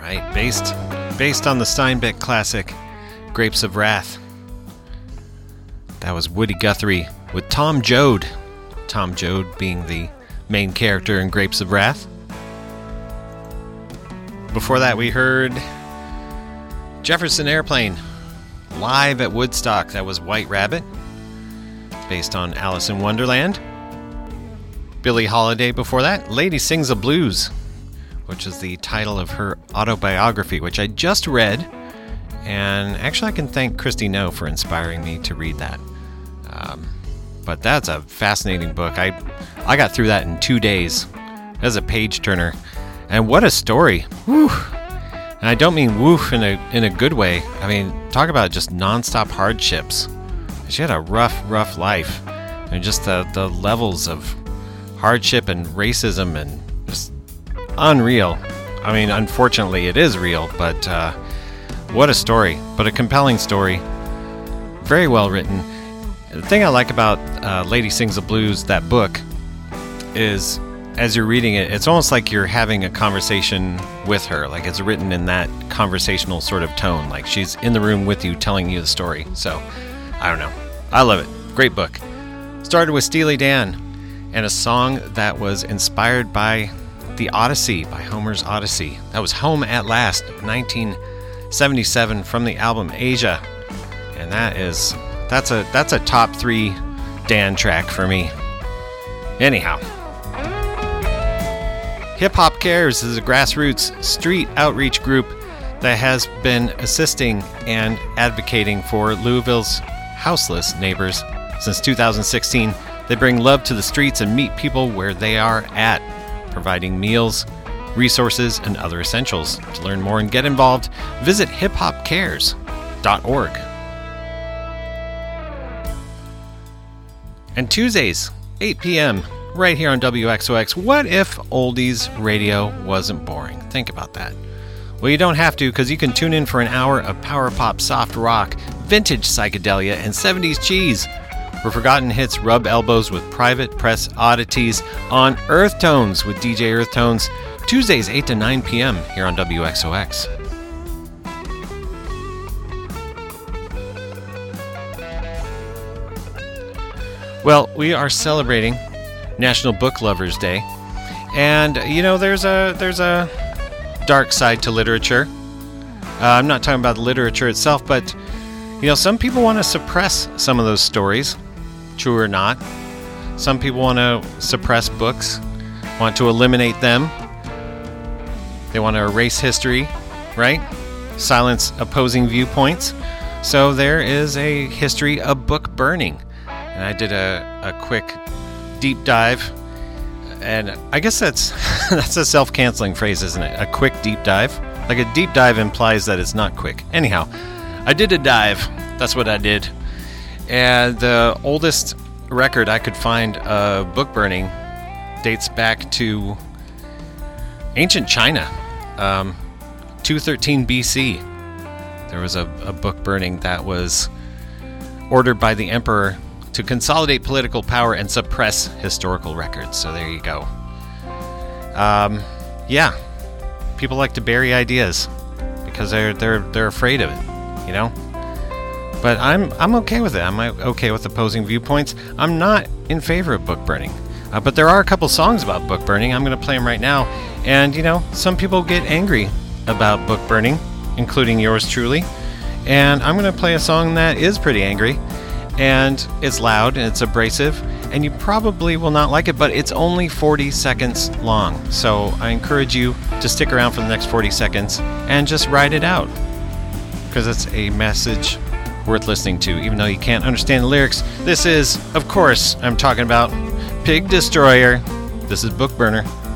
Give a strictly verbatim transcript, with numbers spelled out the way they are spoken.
right? Based based on the Steinbeck classic, Grapes of Wrath. That was Woody Guthrie with Tom Joad. Tom Joad being the main character in Grapes of Wrath. Before that, we heard Jefferson Airplane live at Woodstock. That was White Rabbit, based on Alice in Wonderland. Billie Holiday before that, Lady Sings the Blues, which is the title of her autobiography, which I just read. And actually, I can thank Christy No for inspiring me to read that. Um, but that's a fascinating book. I I got through that in two days. That's a page turner. And what a story. Whew. And I don't mean woof in a in a good way. I mean, talk about just nonstop hardships. She had a rough, rough life. And just the, the levels of hardship and racism and just unreal. I mean, unfortunately, it is real, but uh, what a story. But a compelling story. Very well written. The thing I like about uh, Lady Sings the Blues, that book, is as you're reading it, it's almost like you're having a conversation with her. Like it's written in that conversational sort of tone. Like she's in the room with you telling you the story. So, I don't know. I love it. Great book. Started with Steely Dan and a song that was inspired by the Odyssey, by Homer's Odyssey. That was Home at Last, nineteen seventy-seven, from the album Asia. And that is, that's a, that's a top three Dan track for me. Anyhow. Hip Hop Cares is a grassroots street outreach group that has been assisting and advocating for Louisville's houseless neighbors since two thousand sixteen. They bring love to the streets and meet people where they are at, providing meals, resources, and other essentials. To learn more and get involved, visit hip hop cares dot org. And Tuesdays, eight p.m., right here on W X O X, what if oldies radio wasn't boring? Think about that. Well, you don't have to, because you can tune in for an hour of power pop, soft rock, vintage psychedelia, and seventies cheese. For forgotten hits, rub elbows with Private Press oddities on Earth Tones with D J Earth Tones, Tuesdays eight to nine p.m. here on W X O X. Well, we are celebrating National Book Lovers Day, and you know there's a there's a dark side to literature. Uh, I'm not talking about the literature itself, but you know some people want to suppress some of those stories, true or not. Some people want to suppress books, want to eliminate them. They want to erase history, right? Silence opposing viewpoints. So there is a history of book burning, and I did a, a quick deep dive, and I guess that's that's a self-canceling phrase, isn't it? A quick deep dive. Like a deep dive implies that it's not quick. Anyhow, I did a dive. That's what I did. And the oldest record I could find of book burning dates back to ancient China, um, two thirteen B C. There was a, a book burning that was ordered by the emperor to consolidate political power and suppress historical records. So there you go. Um, yeah, people like to bury ideas because they're they're they're afraid of it, you know. But I'm I'm okay with it. I'm okay with opposing viewpoints. I'm not in favor of book burning. Uh, but there are a couple songs about book burning. I'm going to play them right now. And you know, some people get angry about book burning, including yours truly. And I'm going to play a song that is pretty angry. And it's loud and it's abrasive, and you probably will not like it, but it's only forty seconds long. So I encourage you to stick around for the next forty seconds and just ride it out, because it's a message worth listening to, even though you can't understand the lyrics. This is, of course, I'm talking about Pig Destroyer. This is Book Burner.